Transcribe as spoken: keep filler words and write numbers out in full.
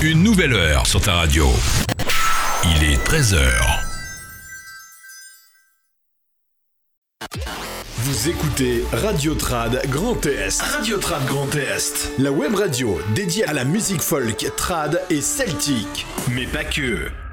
Une nouvelle heure sur ta radio. Il est treize heures. Vous écoutez Radio Trad Grand Est. Radio Trad Grand Est. La web radio dédiée à la musique folk, trad et celtique. Mais pas que.